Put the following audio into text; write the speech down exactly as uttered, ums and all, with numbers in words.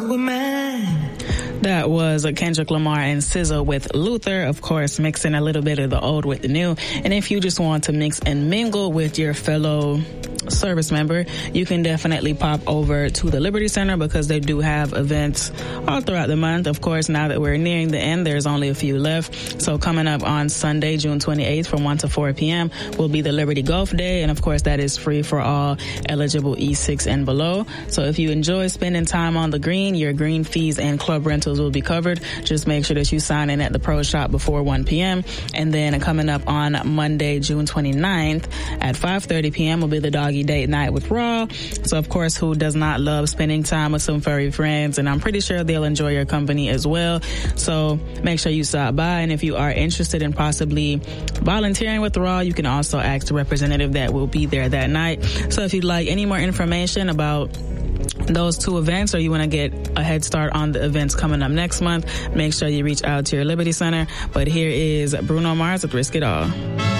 That was Kendrick Lamar and S Z A with Luther, of course, mixing a little bit of the old with the new. And if you just want to mix and mingle with your fellow service member, you can definitely pop over to the Liberty Center because they do have events all throughout the month. Of course, now that we're nearing the end, there's only a few left. So coming up on Sunday, June twenty-eighth from one to four p.m. will be the Liberty Golf Day. And of course, that is free for all eligible E six and below. So if you enjoy spending time on the green, your green fees and club rentals will be covered. Just make sure that you sign in at the pro shop before one p.m. And then coming up on Monday, June twenty-ninth at five thirty p.m. will be the Doggy Date Night with Raw. So of course, who does not love spending time with some furry friends? And I'm pretty sure they'll enjoy your company as well. So make sure you stop by. And if you are interested in possibly volunteering with Raw, you can also ask the representative that will be there that night. So if you'd like any more information about those two events, or you want to get a head start on the events coming up next month, make sure you reach out to your Liberty Center. But here is Bruno Mars with Risk It All.